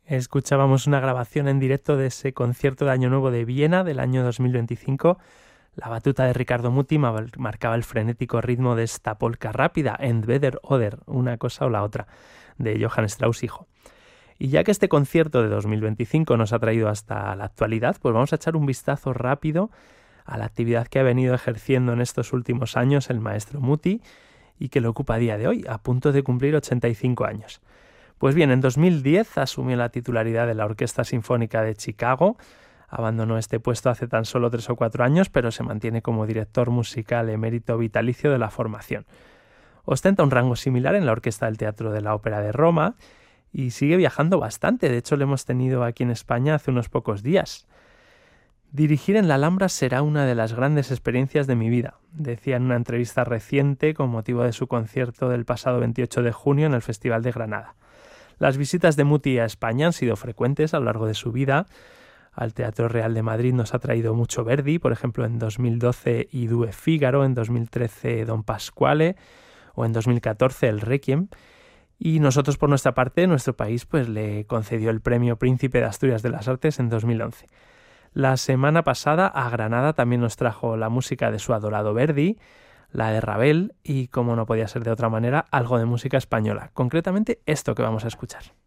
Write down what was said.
Escuchábamos una grabación en directo de ese concierto de Año Nuevo de Viena del año 2025. La batuta de Ricardo Muti marcaba el frenético ritmo de esta polka rápida, Entweder oder, una cosa o la otra, de Johann Strauss hijo. Y ya que este concierto de 2025 nos ha traído hasta la actualidad, pues vamos a echar un vistazo rápido a la actividad que ha venido ejerciendo en estos últimos años el maestro Muti y que lo ocupa a día de hoy, a punto de cumplir 85 años. Pues bien, en 2010 asumió la titularidad de la Orquesta Sinfónica de Chicago. Abandonó este puesto hace tan solo 3 o 4 años, pero se mantiene como director musical emérito vitalicio de la formación. Ostenta un rango similar en la Orquesta del Teatro de la Ópera de Roma y sigue viajando bastante. De hecho, lo hemos tenido aquí en España hace unos pocos días. Dirigir en la Alhambra será una de las grandes experiencias de mi vida, decía en una entrevista reciente con motivo de su concierto del pasado 28 de junio en el Festival de Granada. Las visitas de Muti a España han sido frecuentes a lo largo de su vida. Al Teatro Real de Madrid nos ha traído mucho Verdi, por ejemplo en 2012 I Due Figaro, en 2013 Don Pasquale o en 2014 el Requiem. Y nosotros por nuestra parte, nuestro país pues le concedió el premio Príncipe de Asturias de las Artes en 2011. La semana pasada a Granada también nos trajo la música de su adorado Verdi, la de Ravel y, como no podía ser de otra manera, algo de música española, concretamente esto que vamos a escuchar.